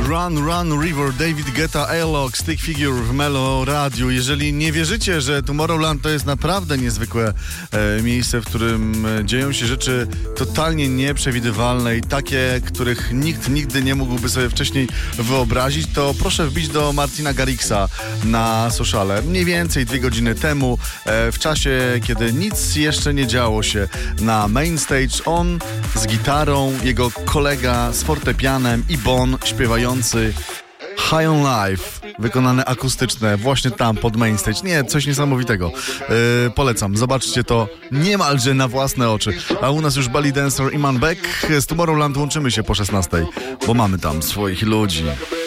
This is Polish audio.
Run, Run, River, David Guetta, A-Log, Stick Figure w Melo Radio. Jeżeli nie wierzycie, że Tomorrowland to jest naprawdę niezwykłe miejsce, w którym dzieją się rzeczy totalnie nieprzewidywalne i takie, których nikt nigdy nie mógłby sobie wcześniej wyobrazić, to proszę wbić do Martina Garrixa na sociale. Mniej więcej 2 godziny temu, w czasie, kiedy nic jeszcze nie działo się na main stage, on z gitarą, jego kolega z fortepianem i Bon śpiewający High on Life, wykonane akustyczne właśnie tam pod main stage. Nie, coś niesamowitego. Polecam, zobaczcie to niemalże na własne oczy. A u nas już Belly Dancer, Iman Beck. Z Tomorrowland łączymy się po 16, bo mamy tam swoich ludzi.